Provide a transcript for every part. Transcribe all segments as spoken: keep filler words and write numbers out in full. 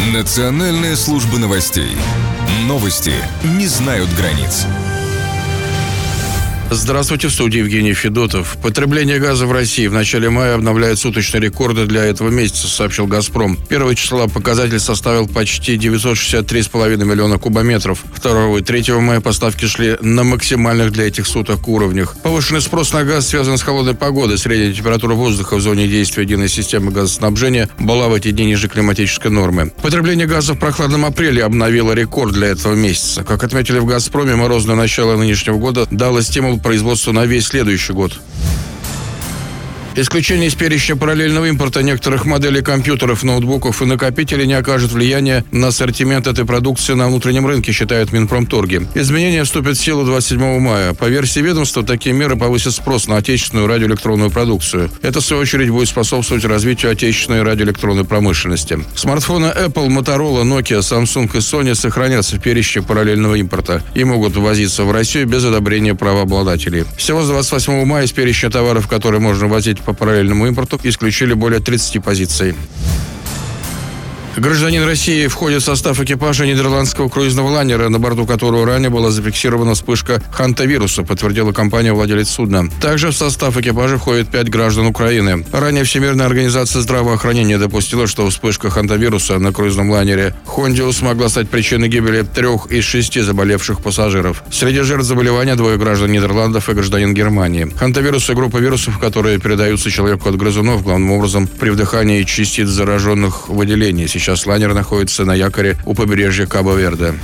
Национальная служба новостей. Новости не знают границ. Здравствуйте, в студии Евгений Федотов. Потребление газа в России в начале мая обновляет суточные рекорды для этого месяца, сообщил «Газпром». Первого числа показатель составил почти девятьсот шестьдесят три целых пять миллиона кубометров. второго и третьего мая поставки шли на максимальных для этих суток уровнях. Повышенный спрос на газ связан с холодной погодой. Средняя температура воздуха в зоне действия единой системы газоснабжения была в эти дни ниже климатической нормы. Потребление газа в прохладном апреле обновило рекорд для этого месяца. Как отметили в «Газпроме», морозное начало нынешнего года дало стимул производству на весь следующий год. Исключение из перечня параллельного импорта некоторых моделей компьютеров, ноутбуков и накопителей не окажет влияния на ассортимент этой продукции на внутреннем рынке, считают Минпромторги. Изменения вступят в силу двадцать седьмого мая. По версии ведомства, такие меры повысят спрос на отечественную радиоэлектронную продукцию. Это, в свою очередь, будет способствовать развитию отечественной радиоэлектронной промышленности. Смартфоны Apple, Motorola, Nokia, Samsung и Sony сохранятся в перечне параллельного импорта и могут ввозиться в Россию без одобрения правообладателей. Всего с двадцать восьмого мая из перечня товаров, которые можно ввозить по параллельному импорту, исключили более тридцати позиций. Гражданин России входит в состав экипажа нидерландского круизного лайнера, на борту которого ранее была зафиксирована вспышка хантавируса, подтвердила компания-владелец судна. Также в состав экипажа входит пять граждан Украины. Ранее Всемирная организация здравоохранения допустила, что вспышка хантавируса на круизном лайнере «Хондиус» могла стать причиной гибели трех из шести заболевших пассажиров. Среди жертв заболевания двое граждан Нидерландов и гражданин Германии. Хантавирус и группа вирусов, которые передаются человеку от грызунов, главным образом при вдыхании частиц зараженных выделений. Сейчас лайнер находится на якоре у побережья Кабо-Верде.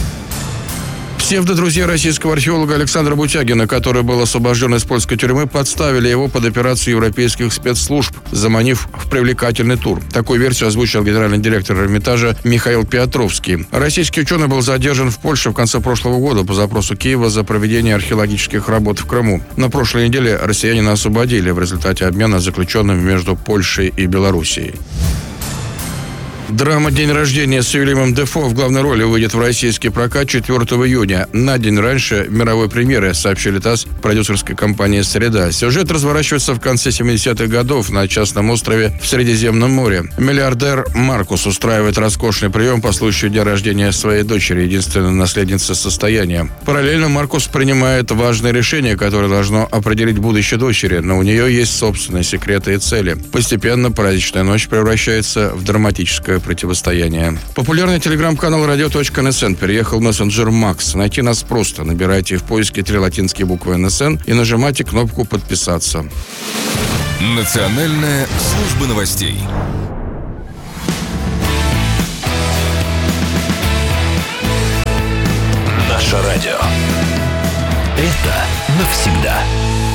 Псевдодрузья российского археолога Александра Бутягина, который был освобожден из польской тюрьмы, подставили его под операцию европейских спецслужб, заманив в привлекательный тур. Такую версию озвучил генеральный директор Эрмитажа Михаил Петровский. Российский ученый был задержан в Польше в конце прошлого года по запросу Киева за проведение археологических работ в Крыму. На прошлой неделе россиянина освободили в результате обмена заключенными между Польшей и Белоруссией. Драма «День рождения» с Уильямом Дефо в главной роли выйдет в российский прокат четвёртого июня, на день раньше мировой премьеры, сообщили ТАСС продюсерской компании «Среда». Сюжет разворачивается в конце семидесятых годов на частном острове в Средиземном море. Миллиардер Маркус устраивает роскошный прием по случаю дня рождения своей дочери, единственной наследницы состояния. Параллельно Маркус принимает важное решение, которое должно определить будущее дочери, но у нее есть собственные секреты и цели. Постепенно «Праздничная ночь» превращается в драматическое противостояние. Популярный телеграм-канал радио точка эн эс эн переехал в мессенджер Макс. Найти нас просто. Набирайте в поиске три латинские буквы эн эс эн и нажимайте кнопку «Подписаться». Национальная служба новостей. Наше радио. Это навсегда.